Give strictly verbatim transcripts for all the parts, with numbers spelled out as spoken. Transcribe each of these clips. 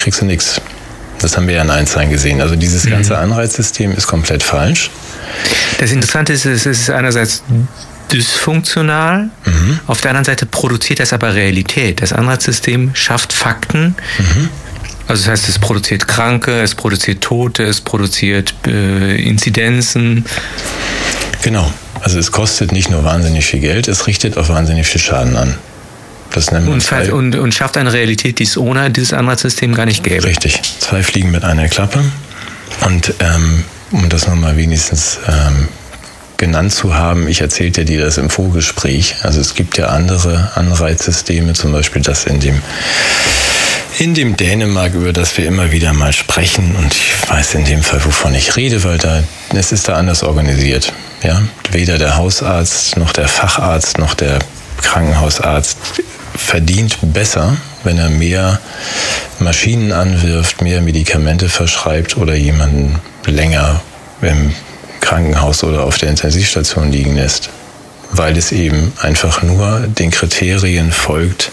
kriegst du nichts. Das haben wir ja in Einstein gesehen. Also dieses mhm. ganze Anreizsystem ist komplett falsch. Das Interessante ist, es ist einerseits dysfunktional, mhm. auf der anderen Seite produziert das aber Realität. Das Anreizsystem schafft Fakten. Mhm. Also das heißt, es produziert Kranke, es produziert Tote, es produziert äh, Inzidenzen. Genau. Also es kostet nicht nur wahnsinnig viel Geld, es richtet auch wahnsinnig viel Schaden an. Das nennt man und, zwei, und, und schafft eine Realität, die es ohne dieses Anreizsystem gar nicht gäbe. Richtig. Zwei Fliegen mit einer Klappe. Und ähm, um das nochmal wenigstens ähm, genannt zu haben, ich erzählte dir das im Vorgespräch. Also es gibt ja andere Anreizsysteme, zum Beispiel das in dem in dem Dänemark, über das wir immer wieder mal sprechen. Und ich weiß in dem Fall, wovon ich rede, weil da es ist da anders organisiert. Ja? Weder der Hausarzt noch der Facharzt noch der Krankenhausarzt verdient besser, wenn er mehr Maschinen anwirft, mehr Medikamente verschreibt oder jemanden länger im Krankenhaus oder auf der Intensivstation liegen lässt, weil es eben einfach nur den Kriterien folgt.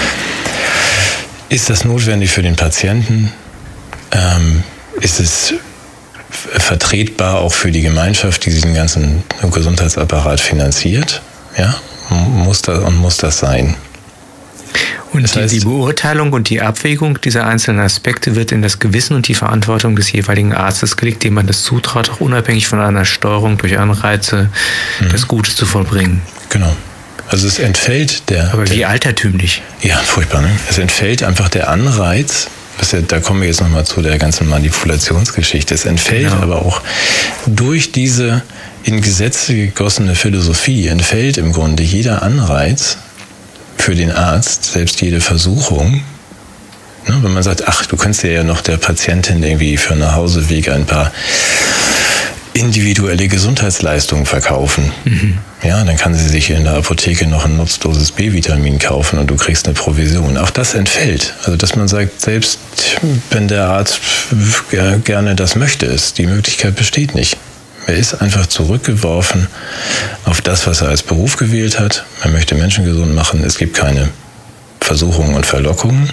Ist das notwendig für den Patienten? Ähm, ist es vertretbar auch für die Gemeinschaft, die diesen ganzen Gesundheitsapparat finanziert? Ja, muss das, und muss das sein? Und das die, heißt, die Beurteilung und die Abwägung dieser einzelnen Aspekte wird in das Gewissen und die Verantwortung des jeweiligen Arztes gelegt, dem man das zutraut, auch unabhängig von einer Steuerung durch Anreize, mhm. das Gute zu vollbringen. Genau. Also es entfällt der... Aber wie der, altertümlich. Ja, furchtbar, ne? Es entfällt einfach der Anreiz, das ja, da kommen wir jetzt nochmal zu der ganzen Manipulationsgeschichte, es entfällt genau. aber auch durch diese in Gesetze gegossene Philosophie, entfällt im Grunde jeder Anreiz für den Arzt, selbst jede Versuchung, ne, wenn man sagt, ach, du kannst dir ja noch der Patientin irgendwie für einen Nachhauseweg ein paar individuelle Gesundheitsleistungen verkaufen. Mhm. Ja, dann kann sie sich in der Apotheke noch ein nutzloses B-Vitamin kaufen und du kriegst eine Provision. Auch das entfällt. Also, dass man sagt, selbst wenn der Arzt gerne das möchte, ist, die Möglichkeit besteht nicht. Er ist einfach zurückgeworfen auf das, was er als Beruf gewählt hat. Er möchte Menschen gesund machen. Es gibt keine Versuchungen und Verlockungen.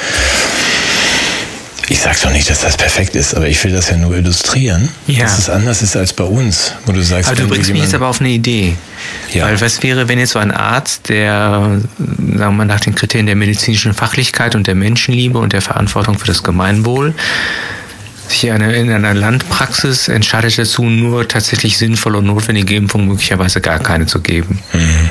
Ich sage doch nicht, dass das perfekt ist, aber ich will das ja nur illustrieren, ja. dass es anders ist als bei uns, wo du sagst... Aber du bringst mich jetzt aber auf eine Idee. Ja. Weil was wäre, wenn jetzt so ein Arzt, der, sagen wir mal, nach den Kriterien der medizinischen Fachlichkeit und der Menschenliebe und der Verantwortung für das Gemeinwohl sich eine, in einer Landpraxis entscheidet dazu, nur tatsächlich sinnvolle und notwendige Impfungen möglicherweise gar keine zu geben. Mhm.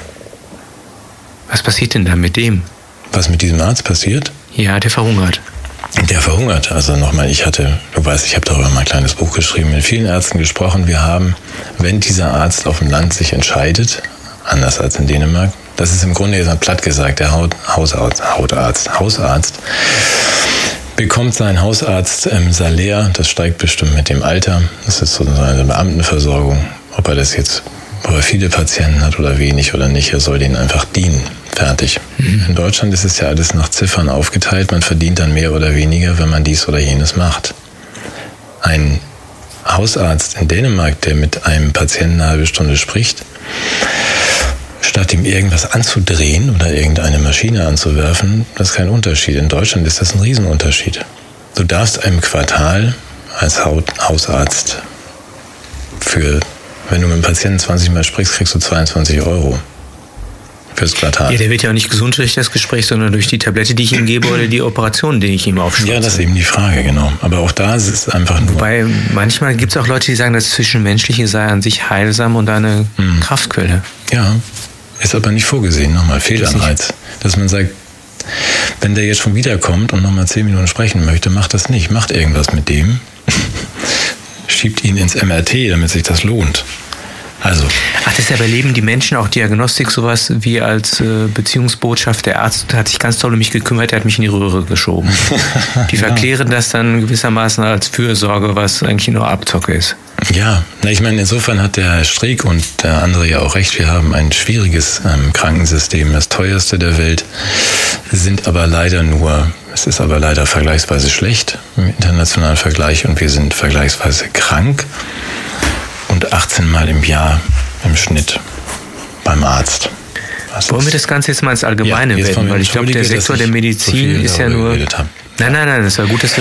Was passiert denn da mit dem? Was mit diesem Arzt passiert? Ja, der verhungert. Der verhungert. Also nochmal, ich hatte, du weißt, ich habe darüber mal ein kleines Buch geschrieben, mit vielen Ärzten gesprochen. Wir haben, wenn dieser Arzt auf dem Land sich entscheidet, anders als in Dänemark, das ist im Grunde jetzt platt gesagt, der Haut, Hausarzt, Hautarzt, Hausarzt, bekommt sein Hausarzt ähm, Salär, das steigt bestimmt mit dem Alter, das ist sozusagen eine Beamtenversorgung, ob er das jetzt, ob er viele Patienten hat oder wenig oder nicht, er soll denen einfach dienen. Fertig. Mhm. In Deutschland ist es ja alles nach Ziffern aufgeteilt. Man verdient dann mehr oder weniger, wenn man dies oder jenes macht. Ein Hausarzt in Dänemark, der mit einem Patienten eine halbe Stunde spricht, statt ihm irgendwas anzudrehen oder irgendeine Maschine anzuwerfen, das ist kein Unterschied. In Deutschland ist das ein Riesenunterschied. Du darfst im Quartal als Hausarzt für, wenn du mit dem Patienten zwanzig Mal sprichst, kriegst du zweiundzwanzig Euro. Fürs Quartal. Ja, der wird ja auch nicht gesund durch das Gespräch, sondern durch die Tablette, die ich ihm gebe oder die Operation, die ich ihm aufschwatze. Ja, das ist eben die Frage, genau. Aber auch da ist es einfach nur... Wobei, manchmal gibt es auch Leute, die sagen, das Zwischenmenschliche sei an sich heilsam und eine hm. Kraftquelle. Ja, ist aber nicht vorgesehen. Nochmal, Fehlanreiz. Dass man sagt, wenn der jetzt schon wiederkommt und nochmal zehn Minuten sprechen möchte, macht das nicht. Macht irgendwas mit dem. Schiebt ihn ins M R T, damit sich das lohnt. Also. Ach, deshalb erleben die Menschen auch Diagnostik sowas wie als äh, Beziehungsbotschaft. Der Arzt hat sich ganz toll um mich gekümmert, der hat mich in die Röhre geschoben. Die ja. verklären das dann gewissermaßen als Fürsorge, was eigentlich nur Abzocke ist. Ja, na, ich meine, insofern hat der Herr Streeck und der andere ja auch recht. Wir haben ein schwieriges ähm, Krankensystem, das teuerste der Welt, sind aber leider nur, es ist aber leider vergleichsweise schlecht im internationalen Vergleich und wir sind vergleichsweise krank. Und achtzehn Mal im Jahr im Schnitt beim Arzt. Was Wollen wir das Ganze jetzt mal ins Allgemeine ja, wenden? Weil ich glaube, der Sektor der Medizin so ist ja nur... Nein, nein, nein, das war gut, dass